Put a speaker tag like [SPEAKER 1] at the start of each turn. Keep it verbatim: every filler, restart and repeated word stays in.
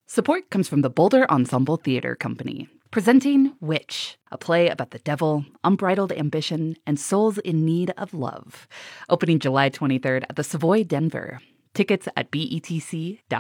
[SPEAKER 1] Support comes from the Boulder Ensemble Theater Company, presenting Witch, a play about the devil, unbridled ambition, and souls in need of love. Opening July twenty-third at the Savoy Denver. Tickets at betc dot